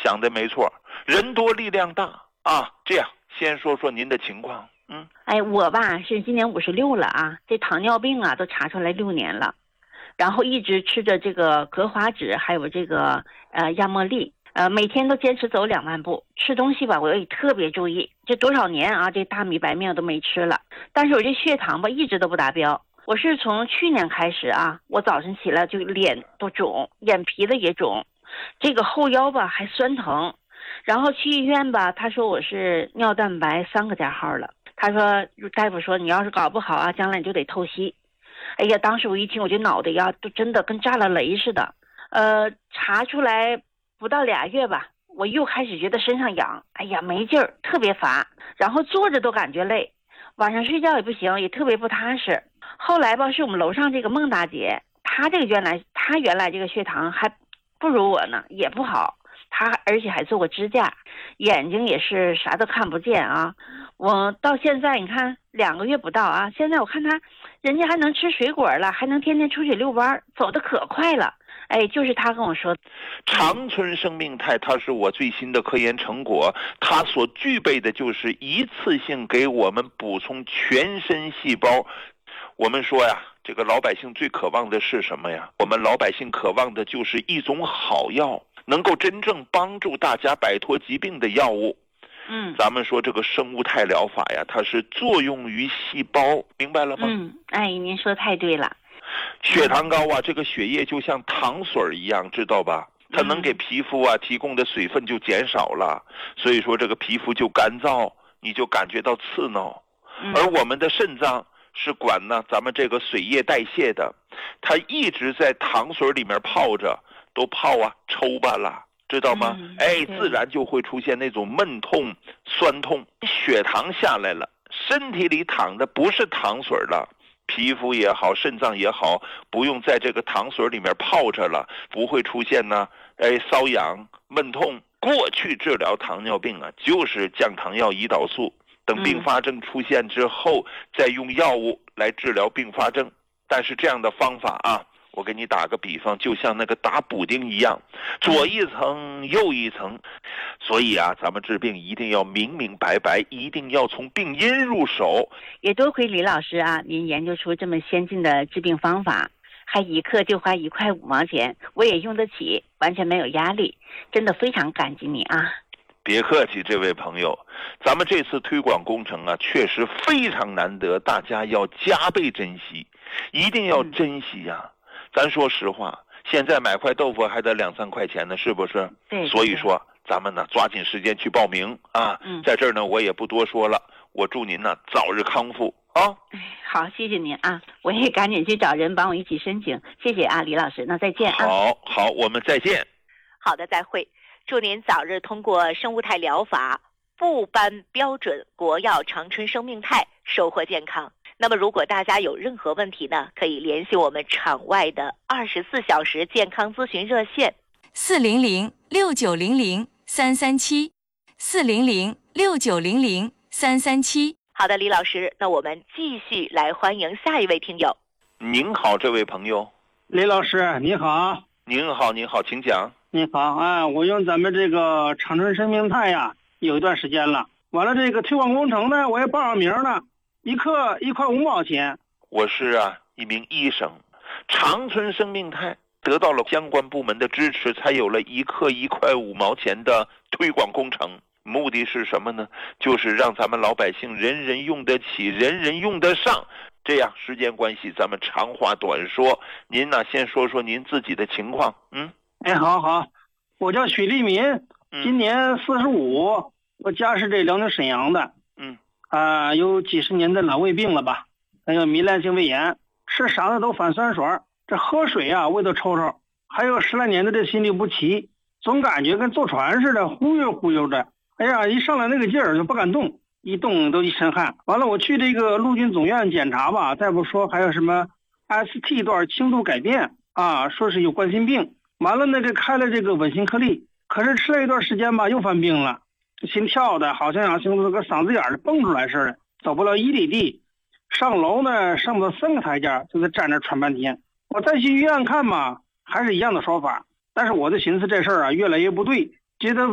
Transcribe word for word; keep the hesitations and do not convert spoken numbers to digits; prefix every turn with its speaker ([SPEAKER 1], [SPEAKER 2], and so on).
[SPEAKER 1] 想的没错，人多力量大啊。这样，先说说您的情况。嗯，
[SPEAKER 2] 哎，我吧是今年五十六了啊，这糖尿病啊都查出来六年了，然后一直吃着这个格华酯，还有这个呃亚莫利，呃每天都坚持走两万步，吃东西吧我也特别注意，这多少年啊这大米白面都没吃了，但是我这血糖吧一直都不达标。我是从去年开始啊，我早晨起来就脸都肿，眼皮子也肿，这个后腰吧还酸疼，然后去医院吧，他说我是尿蛋白三个加号了。他说大夫说你要是搞不好啊，将来你就得透析。哎呀，当时我一听我这脑袋呀都真的跟炸了雷似的。呃，查出来不到俩月吧，我又开始觉得身上痒，哎呀没劲儿，特别乏，然后坐着都感觉累，晚上睡觉也不行，也特别不踏实。后来吧，是我们楼上这个孟大姐，她这个原来她原来这个血糖还不如我呢，也不好，她而且还做过支架，眼睛也是啥都看不见啊。我到现在你看两个月不到啊，现在我看她人家还能吃水果了，还能天天出去遛弯，走得可快了。哎，就是他跟我说，
[SPEAKER 1] 长春生命肽它是我最新的科研成果，它所具备的就是一次性给我们补充全身细胞。我们说呀，这个老百姓最渴望的是什么呀？我们老百姓渴望的就是一种好药，能够真正帮助大家摆脱疾病的药物。
[SPEAKER 2] 嗯，
[SPEAKER 1] 咱们说这个生物肽疗法呀，它是作用于细胞，明白了吗？
[SPEAKER 2] 嗯，哎，您说太对了。
[SPEAKER 1] 血糖高啊，这个血液就像糖水一样，知道吧？它能给皮肤啊提供的水分就减少了，所以说这个皮肤就干燥，你就感觉到刺挠。而我们的肾脏是管呢咱们这个水液代谢的，它一直在糖水里面泡着，都泡啊抽巴了，知道吗？
[SPEAKER 2] 嗯、
[SPEAKER 1] 哎，自然就会出现那种闷痛、酸痛，血糖下来了，身体里淌的不是糖水了。皮肤也好，肾脏也好，不用在这个糖水里面泡着了，不会出现呢，哎，瘙痒、闷痛。过去治疗糖尿病啊，就是降糖药、胰岛素，等并发症出现之后，再用药物来治疗并发症。但是这样的方法啊，我给你打个比方，就像那个打补丁一样，左一层右一层。所以啊，咱们治病一定要明明白白，一定要从病因入手。
[SPEAKER 2] 也多亏李老师啊，您研究出这么先进的治病方法，还一克就花一块五毛钱，我也用得起，完全没有压力，真的非常感激你啊！
[SPEAKER 1] 别客气，这位朋友，咱们这次推广工程啊，确实非常难得，大家要加倍珍惜，一定要珍惜呀、啊嗯！咱说实话，现在买块豆腐还得两三块钱呢，是不是？
[SPEAKER 2] 对。
[SPEAKER 1] 所以说，咱们呢抓紧时间去报名啊！
[SPEAKER 2] 嗯，
[SPEAKER 1] 在这儿呢，我也不多说了，我祝您呢早日康复啊！
[SPEAKER 2] 好，谢谢您啊！我也赶紧去找人帮我一起申请，谢谢啊，李老师，那再见啊！
[SPEAKER 1] 好，好，我们再见。
[SPEAKER 3] 好的，再会。祝您早日通过生物肽疗法，部颁标准国药长春生命肽，收获健康。那么如果大家有任何问题呢，可以联系我们场外的二十四小时健康咨询热线
[SPEAKER 4] 四零零六九零零三三七四零零六九零零三三七。
[SPEAKER 3] 好的，李老师，那我们继续来欢迎下一位听友。
[SPEAKER 1] 您好，这位朋友。
[SPEAKER 5] 李老师你好。
[SPEAKER 1] 您好，您好，请讲。
[SPEAKER 5] 你好啊，我用咱们这个长春生命肽呀，有一段时间了。完了，这个推广工程呢，我也报上名了，一克一块五毛钱。
[SPEAKER 1] 我是啊一名医生，长春生命肽得到了相关部门的支持，才有了一克一块五毛钱的推广工程。目的是什么呢？就是让咱们老百姓人人用得起，人人用得上。这样时间关系，咱们长话短说。您呢，先说说您自己的情况。嗯。
[SPEAKER 5] 哎，好好，我叫许立民，今年四十五，我家是这辽宁沈阳的，
[SPEAKER 1] 嗯，
[SPEAKER 5] 啊、呃，有几十年的老胃病了吧，还有糜烂性胃炎，吃啥的都反酸水，这喝水啊胃都抽抽，还有十来年的这心律不齐，总感觉跟坐船似的，忽悠忽悠的，哎呀，一上来那个劲儿就不敢动，一动都一身汗。完了，我去这个陆军总院检查吧，大夫说还有什么 S T 段轻度改变啊，说是有冠心病。完了呢，这开了这个稳心颗粒，可是吃了一段时间吧，又犯病了，这心跳的好像像这个嗓子眼儿蹦出来似的，走不了一里地，上楼呢上不到三个台阶，就在站着喘半天。我再去医院看嘛，还是一样的说法，但是我就寻思这事儿啊越来越不对，觉得